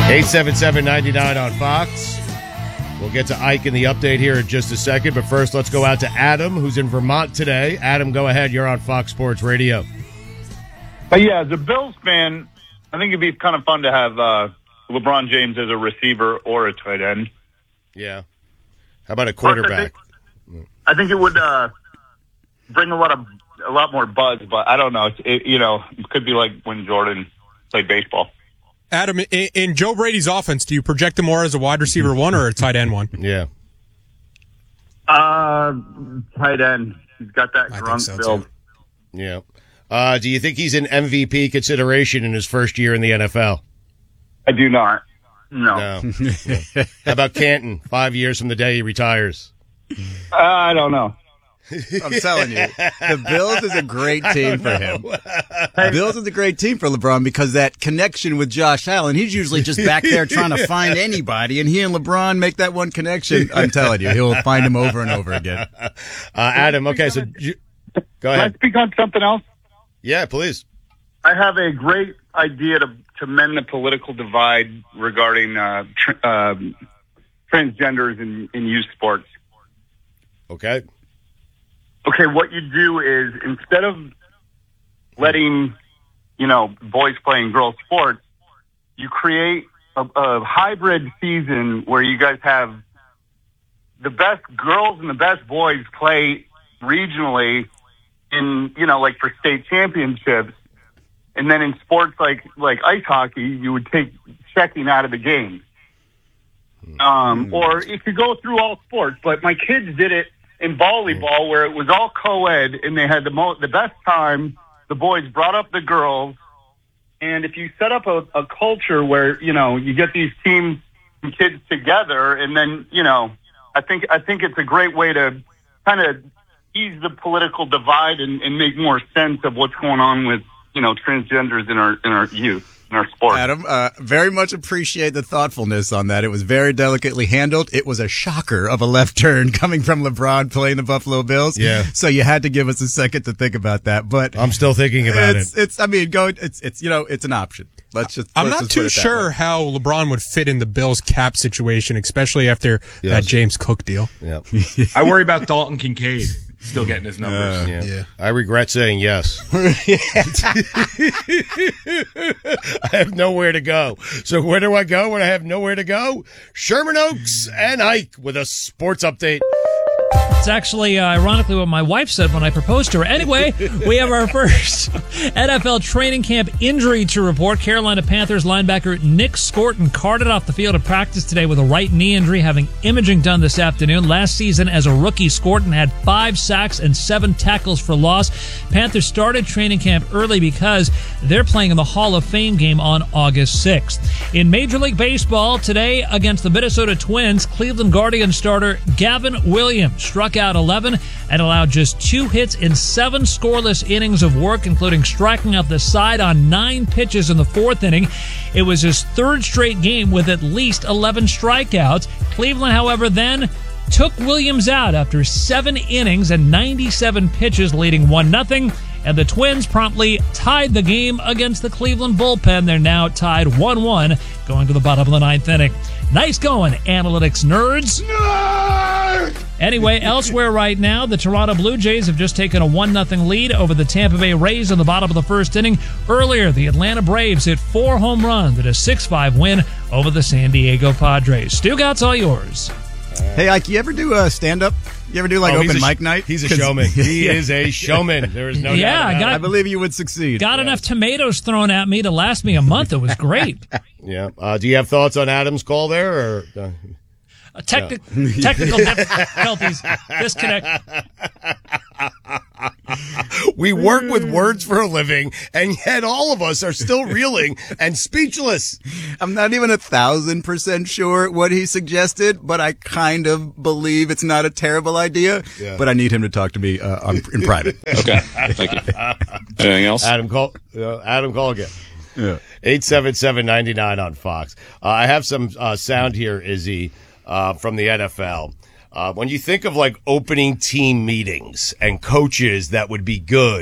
877-99 on Fox. We'll get to Ike in the update here in just a second, but first let's go out to Adam, who's in Vermont today. Adam, go ahead. You're on Fox Sports Radio. Yeah, as a Bills fan, I think it'd be kind of fun to have LeBron James as a receiver or a tight end. Yeah. How about a quarterback? I think it would bring a lot more buzz, but I don't know. It could be like when Jordan played baseball. Adam, in Joe Brady's offense, do you project him more as a wide receiver one or a tight end one? Yeah. Tight end. He's got that grunt build. Yeah. Do you think he's in MVP consideration in his first year in the NFL? I do not. No. How about Canton, 5 years from the day he retires? I don't know. I'm telling you, the Bills is a great team for him. Bills is a great team for LeBron because that connection with Josh Allen, he's usually just back there trying to find anybody, and he and LeBron make that one connection. I'm telling you, he'll find him over and over again. Adam, okay, so go ahead. Can I speak on something else? Yeah, please. I have a great idea to mend the political divide regarding transgenders in youth sports. Okay. Okay, what you do is instead of letting, boys playing girls sports, you create a hybrid season where you guys have the best girls and the best boys play regionally in, like for state championships. And then in sports like ice hockey, you would take checking out of the game. Or if you go through all sports, but my kids did it in volleyball where it was all co-ed and they had the best time. The boys brought up the girls. And if you set up a culture where, you get these teams and kids together and then, I think it's a great way to kind of ease the political divide and make more sense of what's going on with, transgenders in our youth. Our sport. Adam, very much appreciate the thoughtfulness on that. It was very delicately handled. It was a shocker of a left turn coming from LeBron playing the Buffalo Bills. Yeah. So you had to give us a second to think about that. But I'm still thinking about it. It's an option. I'm not too sure how LeBron would fit in the Bills cap situation, especially after that James Cook deal. Yeah. I worry about Dalton Kincaid still getting his numbers. Yeah. I regret saying yes. I have nowhere to go. So where do I go when I have nowhere to go? Sherman Oaks and Ike with a sports update. It's actually ironically what my wife said when I proposed to her. Anyway, we have our first NFL training camp injury to report. Carolina Panthers linebacker Nick Scorton carted off the field of practice today with a right knee injury, having imaging done this afternoon. Last season, as a rookie, Scorton had 5 sacks and 7 tackles for loss. Panthers started training camp early because they're playing in the Hall of Fame game on August 6th. In Major League Baseball, today against the Minnesota Twins, Cleveland Guardians starter Gavin Williams struck out 11 and allowed just 2 hits in 7 scoreless innings of work, including striking out the side on 9 pitches in the 4th inning. It was his 3rd straight game with at least 11 strikeouts. Cleveland, however, then took Williams out after 7 innings and 97 pitches, leading 1-0. And the Twins promptly tied the game against the Cleveland bullpen. They're now tied 1-1 going to the bottom of the 9th inning. Nice going, analytics nerds. Anyway, elsewhere right now, the Toronto Blue Jays have just taken a 1-0 lead over the Tampa Bay Rays in the bottom of the 1st inning. Earlier, the Atlanta Braves hit 4 home runs at a 6-5 win over the San Diego Padres. Stugat's all yours. Hey, Ike, you ever do stand-up? You ever do open mic night? He's a showman. He is a showman. There is no doubt about it. I believe you would succeed. Got enough tomatoes thrown at me to last me a month. It was great. Yeah. Do you have thoughts on Adam's call there? Or technical difficulties. Disconnect. We work with words for a living, and yet all of us are still reeling and speechless. I'm not even 1,000% sure what he suggested, but I kind of believe it's not a terrible idea. Yeah. But I need him to talk to me in private. Okay, thank you. Anything else? Adam, call again. Yeah. 877-99 on Fox. I have some sound here, Izzy, from the NFL. When you think of opening team meetings and coaches that would be good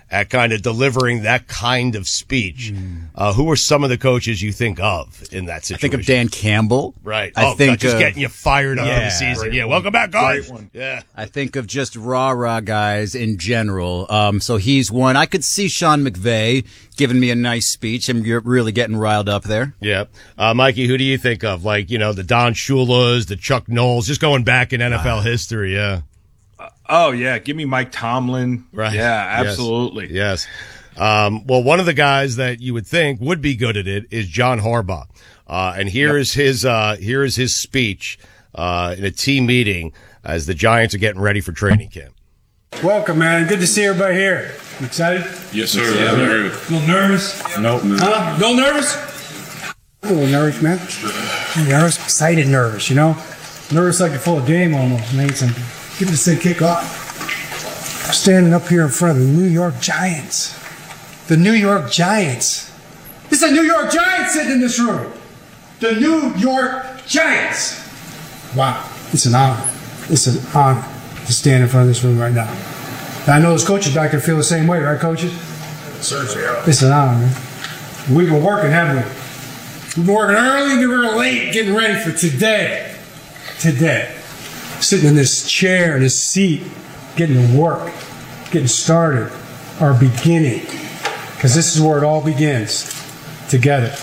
at kind of delivering that kind of speech. Who are some of the coaches you think of in that situation? I think of Dan Campbell. Right. I think just getting you fired up for the season. Yeah. Welcome back, guys. Yeah. I think of just rah-rah guys in general. So he's one. I could see Sean McVay giving me a nice speech, and you're really getting riled up there. Yeah. Mikey, who do you think of? Like, the Don Shulas, the Chuck Knowles, just going back in NFL history. Yeah. Oh, yeah. Give me Mike Tomlin. Right. Yeah, absolutely. Yes. Well, one of the guys that you would think would be good at it is John Harbaugh. And here is his speech in a team meeting as the Giants are getting ready for training camp. Welcome, man. Good to see everybody here. You excited? Yes, sir. Yeah, very good. A little nervous? Nope. Huh? A little nervous? A little nervous, man. Nervous? Excited nervous, Nervous like you're full of game almost, man. Give this thing kick off. I'm standing up here in front of the New York Giants. The New York Giants. It's the New York Giants sitting in this room. The New York Giants. Wow. It's an honor. It's an honor to stand in front of this room right now. And I know those coaches back there feel the same way, right, coaches? Certainly, yeah. It's an honor, man. We've been working, haven't we? We've been working early and we were late getting ready for today. Today. Sitting in this chair, in this seat, getting to work, getting started, our beginning. Because this is where it all begins. Together.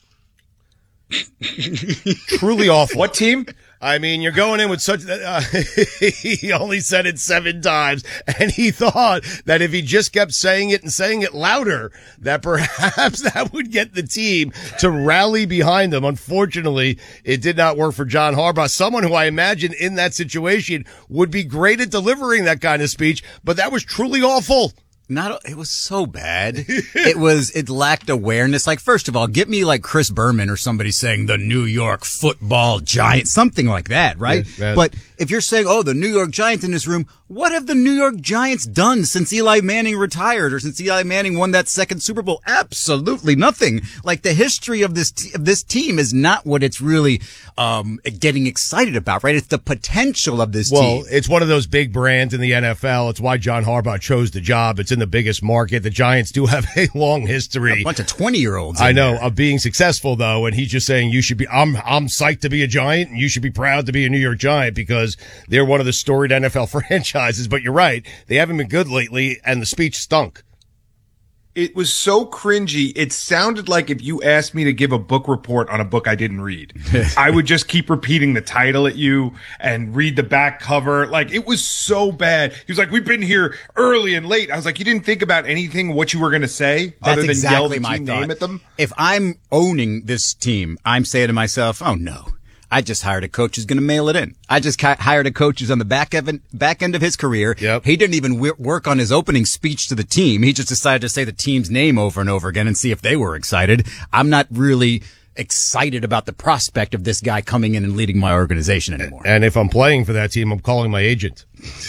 Truly awful. What team? I mean, you're going in with such, he only said it 7 times, and he thought that if he just kept saying it and saying it louder, that perhaps that would get the team to rally behind them. Unfortunately, it did not work for John Harbaugh, someone who I imagine in that situation would be great at delivering that kind of speech, but that was truly awful. It was so bad. It lacked awareness. Like, first of all, get me like Chris Berman or somebody saying the New York Football Giants, something like that, right? Yes. But if you're saying, the New York Giants in this room, what have the New York Giants done since Eli Manning retired or since Eli Manning won that second Super Bowl? Absolutely nothing. Like, the history of this team is not what it's really getting excited about, right? It's the potential of this team. Well, it's one of those big brands in the NFL. It's why John Harbaugh chose the job. It's in the biggest market. The Giants do have a long history. A bunch of 20-year-olds. I know, of being successful, though, and he's just saying you should be, I'm psyched to be a Giant, and you should be proud to be a New York Giant because they're one of the storied NFL franchises. But you're right, they haven't been good lately, and the speech stunk. It was so cringy. It sounded like if you asked me to give a book report on a book I didn't read. I would just keep repeating the title at you and read the back cover. Like, it was so bad. He was like, we've been here early and late. I was like, you didn't think about anything, what you were going to say other than yell the team name at them? If I'm owning this team, I'm saying to myself, oh no. I just hired a coach who's going to mail it in. I just hired a coach who's on the back end of his career. Yep. He didn't even work on his opening speech to the team. He just decided to say the team's name over and over again and see if they were excited. I'm not really excited about the prospect of this guy coming in and leading my organization anymore. And if I'm playing for that team, I'm calling my agent.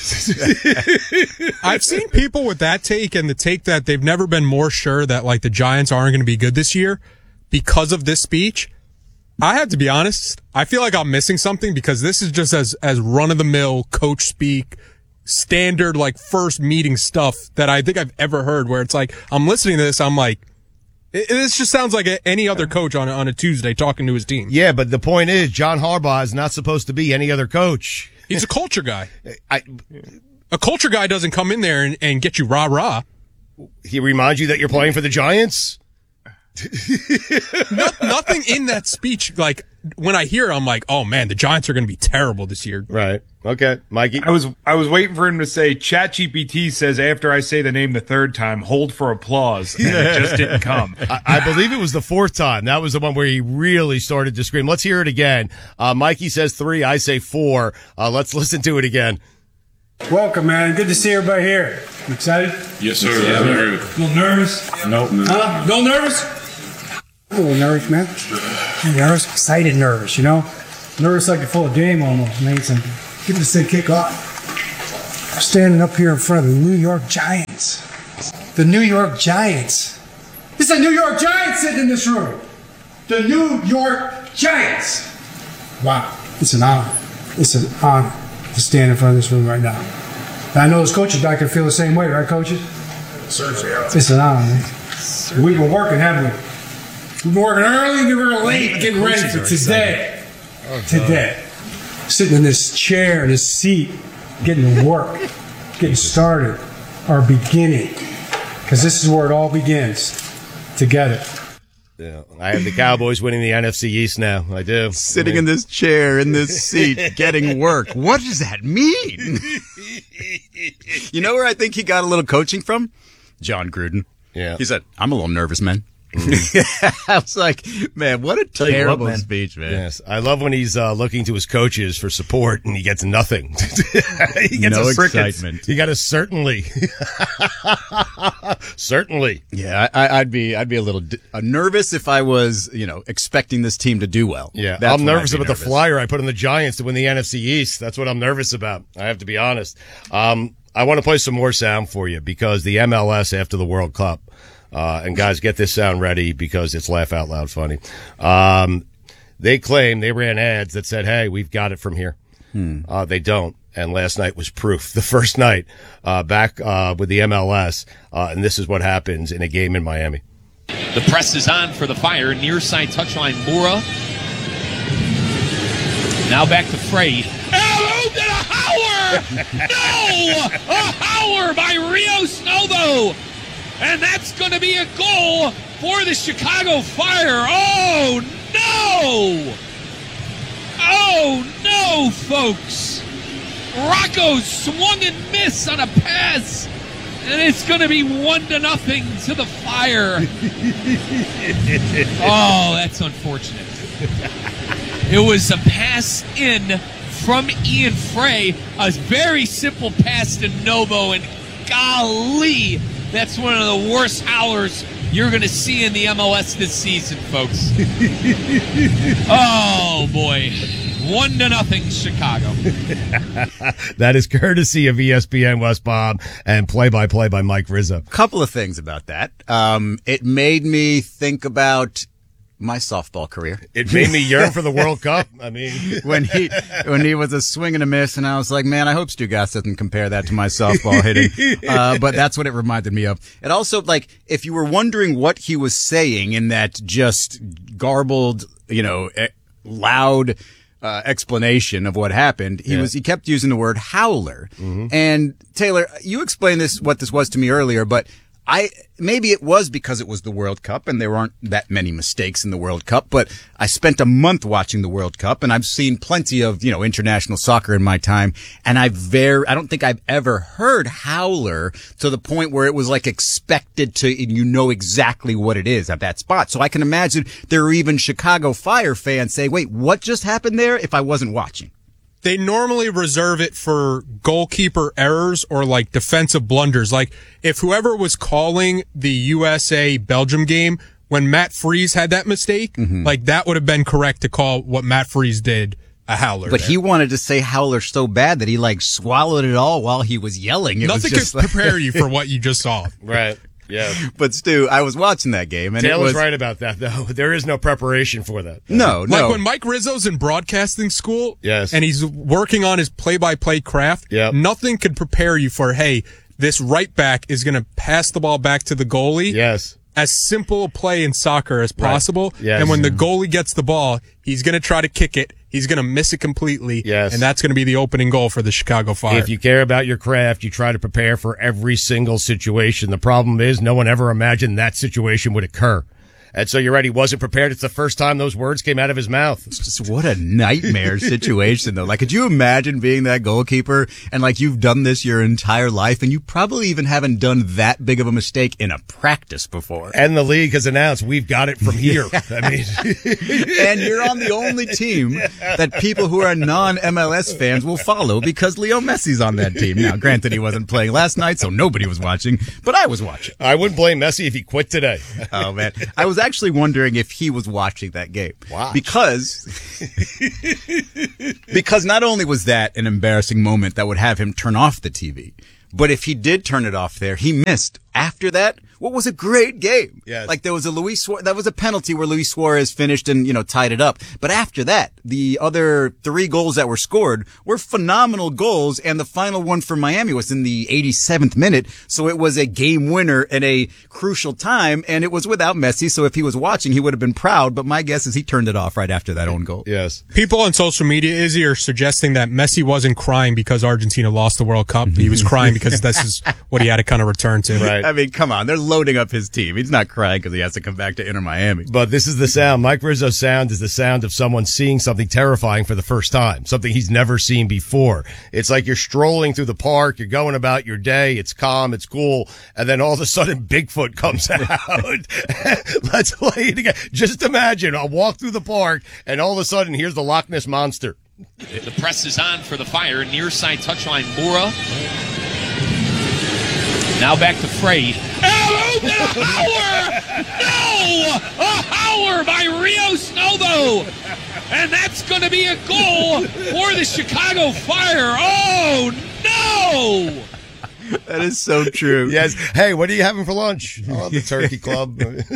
I've seen people with that take and the take that they've never been more sure that like the Giants aren't going to be good this year because of this speech. I have to be honest. I feel like I'm missing something because this is just as run-of-the-mill coach speak, standard like first meeting stuff that I think I've ever heard. Where it's like I'm listening to this, I'm like, this just sounds like any other coach on a Tuesday talking to his team. Yeah, but the point is, John Harbaugh is not supposed to be any other coach. He's a culture guy. A culture guy doesn't come in there and get you rah-rah. He reminds you that you're playing for the Giants? Nothing in that speech, like, when I hear it, I'm like, oh man, the Giants are going to be terrible this year. Right. Okay. Mikey? I was waiting for him to say, ChatGPT says after I say the name the third time, hold for applause. And it just didn't come. I believe it was the 4th time. That was the one where he really started to scream. Let's hear it again. Mikey says 3, I say 4. Let's listen to it again. Welcome, man. Good to see everybody here. You excited? Yes, sir. Yeah, very good. A little nervous? Nope. Huh? A little nervous? A little nervous, man. Nervous? Excited nervous, Nervous like you're full of game almost, man. Give this thing kick off. I'm standing up here in front of the New York Giants. The New York Giants. It's the New York Giants sitting in this room. The New York Giants. Wow. It's an honor. It's an honor to stand in front of this room right now. And I know those coaches back there feel the same way, right, coaches? Listen on, man. We've been working, haven't we? We've been working early, we were late, getting ready for today. Today. Sitting in this chair, in this seat, getting to work, getting started, our beginning. Because this is where it all begins. Together. Yeah, I have the Cowboys winning the NFC East now. I do. Sitting in this chair, in this seat, getting work. What does that mean? You know where I think he got a little coaching from? John Gruden. Yeah. He said, I'm a little nervous, man. I was like, man, what a terrible speech, man. Yes, I love when he's looking to his coaches for support and he gets nothing. He gets no a excitement. He got a certainly. Certainly. Yeah, I'd be a little nervous if I was, expecting this team to do well. Yeah, That's I'm when nervous I'd be about the flyer I put on the Giants to win the NFC East. That's what I'm nervous about. I have to be honest. I want to play some more sound for you because the MLS after the World Cup. And guys, get this sound ready because it's laugh out loud funny. They claim they ran ads that said, hey, we've got it from here. They don't. And last night was proof. The first night, back, with the MLS. And this is what happens in a game in Miami. The press is on for the Fire. Near side touchline, Moura. Now back to Frey. Oh, did a howler! No! A howler by Rios Novo! And that's going to be a goal for the Chicago Fire. Oh, no! Oh, no, folks. Rocco swung and missed on a pass. And it's going to be 1-0 to the Fire. Oh, that's unfortunate. It was a pass in from Ian Frey. A very simple pass to Novo. And golly, that's one of the worst howlers you're going to see in the MLS this season, folks. Oh, boy. 1-0 Chicago. That is courtesy of ESPN West Palm and play-by-play by Mike Rizzo. Couple of things about that. It made me think about my softball career. It made me yearn for the World Cup. I mean, when he was a swing and a miss, and I was like, man, I hope Stu Gass doesn't compare that to my softball hitting. But that's what it reminded me of. It also, like, if you were wondering what he was saying in that just garbled, loud explanation of what happened, he kept using the word howler. Mm-hmm. And Taylor, you explained what this was to me earlier, but maybe it was because it was the World Cup and there aren't that many mistakes in the World Cup, but I spent a month watching the World Cup and I've seen plenty of, international soccer in my time. And I don't think I've ever heard howler to the point where it was like expected to, exactly what it is at that spot. So I can imagine there are even Chicago Fire fans say, wait, what just happened there if I wasn't watching? They normally reserve it for goalkeeper errors or like defensive blunders. Like if whoever was calling the USA-Belgium game, when Matt Freese had that mistake, like that would have been correct to call what Matt Freese did a howler. But he wanted to say howler so bad that he like swallowed it all while he was yelling. Nothing could prepare you for what you just saw. Right. Yeah. But Stu, I was watching that game and Taylor's right about that though. There is no preparation for that. No. Like when Mike Rizzo's in broadcasting school, yes, and he's working on his play-by-play craft, nothing could prepare you for, hey, this right back is going to pass the ball back to the goalie. Yes. As simple a play in soccer as possible. Right. Yes. And when the goalie gets the ball, he's going to try to kick it. He's going to miss it completely. Yes. And that's going to be the opening goal for the Chicago Fire. If you care about your craft, you try to prepare for every single situation. The problem is no one ever imagined that situation would occur. And so you're right, he wasn't prepared. It's the first time those words came out of his mouth. It's just what a nightmare situation, though. Like, could you imagine being that goalkeeper and, like, you've done this your entire life and you probably even haven't done that big of a mistake in a practice before? And the league has announced, we've got it from here. I mean, and you're on the only team that people who are non-MLS fans will follow because Leo Messi's on that team. Now, granted, he wasn't playing last night, so nobody was watching, but I was watching. I wouldn't blame Messi if he quit today. Oh, man. I was actually wondering if he was watching that game. Wow. Because not only was that an embarrassing moment that would have him turn off the TV, but if he did turn it off there, he missed after that, what was a great game. Yes. Like there was that was a penalty where Luis Suarez finished and, tied it up. But after that, the other 3 goals that were scored were phenomenal goals. And the final one for Miami was in the 87th minute. So it was a game winner at a crucial time. And it was without Messi. So if he was watching, he would have been proud. But my guess is he turned it off right after that own goal. Yes. People on social media, Izzy, are suggesting that Messi wasn't crying because Argentina lost the World Cup. He was crying because this is what he had to kind of return to. Right. I mean, come on. They're loading up his team. He's not crying because he has to come back to Inter Miami. But this is the sound. Mike Rizzo's sound is the sound of someone seeing something terrifying for the first time, something he's never seen before. It's like you're strolling through the park, you're going about your day, it's calm, it's cool, and then all of a sudden Bigfoot comes out. Let's play it again. Just imagine a walk through the park, and all of a sudden here's the Loch Ness Monster. The press is on for the Fire. Near side touchline, Moura. Now back to Frey. Oh, a howler! No! A howler by Rio Snovo! And that's going to be a goal for the Chicago Fire. Oh, no! That is so true. Yes. Hey, what are you having for lunch? Oh, the Turkey Club.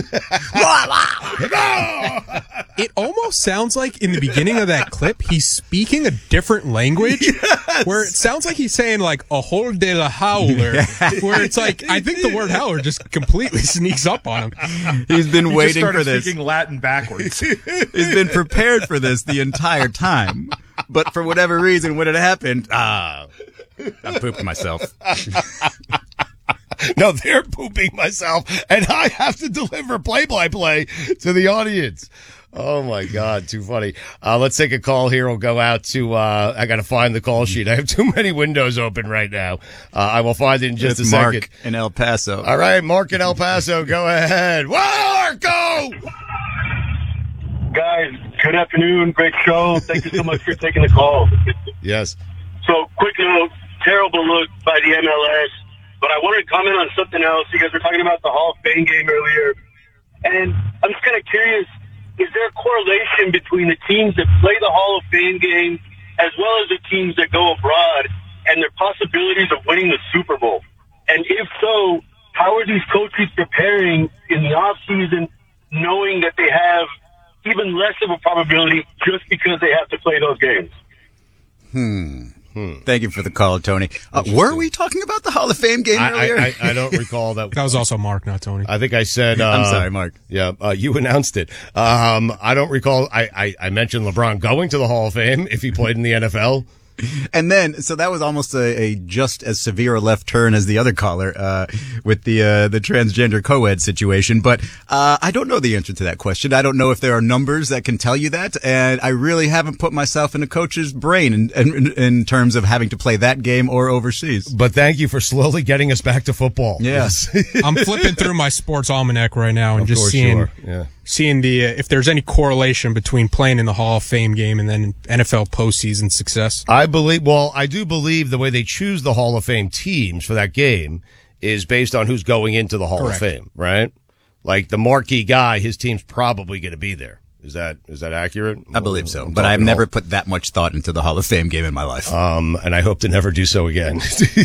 It almost sounds like in the beginning of that clip, he's speaking a different language, where it sounds like he's saying like a hole de la howler, where it's like, I think the word howler just completely sneaks up on him. He's been He waiting just for started this. speaking Latin backwards. He's been prepared for this the entire time. But for whatever reason, when it happened, I pooped myself. No, they're pooping myself, and I have to deliver play-by-play to the audience. Oh, my God. Too funny. Let's take a call here. We'll go out to, I got to find the call sheet. I have too many windows open right now. I will find it in just a second. Mark in El Paso. All right, Mark in El Paso, go ahead. Marco! Guys, good afternoon. Great show. Thank you so much for taking the call. Yes. So, quick note, terrible look by the MLS. But I wanted to comment on something else. You guys were talking about the Hall of Fame game earlier. And I'm just kind of curious, is there a correlation between the teams that play the Hall of Fame game as well as the teams that go abroad and their possibilities of winning the Super Bowl? And if so, how are these coaches preparing in the offseason knowing that they have even less of a probability just because they have to play those games? Thank you for the call, Tony. Were we talking about the Hall of Fame game earlier? I don't recall that. That was also Mark, not Tony. I think I said. I'm sorry, Mark. Yeah, you announced it. I don't recall. I mentioned LeBron going to the Hall of Fame if he played in the NFL. And then, so that was almost a just as severe a left turn as the other caller, with the transgender co-ed situation. But, I don't know the answer to that question. I don't know if there are numbers that can tell you that. And I really haven't put myself in a coach's brain in terms of having to play that game or overseas. But thank you for slowly getting us back to football. Yes. I'm flipping through my sports almanac right now and Of just course seeing you are. Yeah. seeing the if there's any correlation between playing in the Hall of Fame game and then NFL postseason success. I do believe the way they choose the Hall of Fame teams for that game is based on who's going into the Hall Correct. of Fame, right? Like the marquee guy, his team's probably going to be there. Is that accurate? I believe so, but I've never put that much thought into the Hall of Fame game in my life. And I hope to never do so again.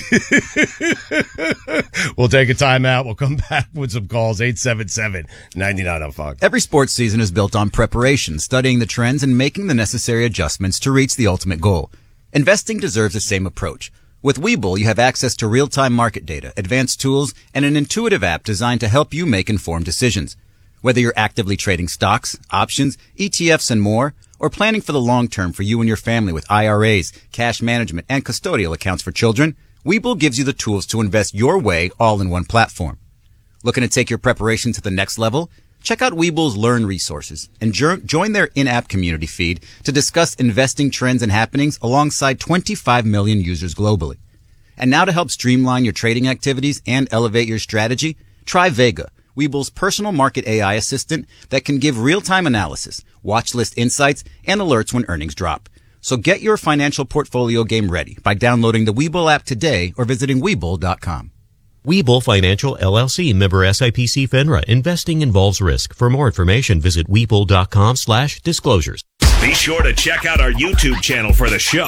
We'll take a timeout. We'll come back with some calls. 877-99 on Fox. Every sports season is built on preparation, studying the trends, and making the necessary adjustments to reach the ultimate goal. Investing deserves the same approach. With Webull, you have access to real-time market data, advanced tools, and an intuitive app designed to help you make informed decisions. Whether you're actively trading stocks, options, ETFs, and more, or planning for the long term for you and your family with IRAs, cash management, and custodial accounts for children, Webull gives you the tools to invest your way all in one platform. Looking to take your preparation to the next level? Check out Webull's Learn resources and join their in-app community feed to discuss investing trends and happenings alongside 25 million users globally. And now to help streamline your trading activities and elevate your strategy, try Vega, Webull's personal market AI assistant that can give real-time analysis, watch list insights, and alerts when earnings drop. So get your financial portfolio game ready by downloading the Webull app today or visiting Webull.com. Webull Financial LLC, member SIPC FINRA. Investing involves risk. For more information, visit Webull.com/disclosures. Be sure to check out our YouTube channel for the show.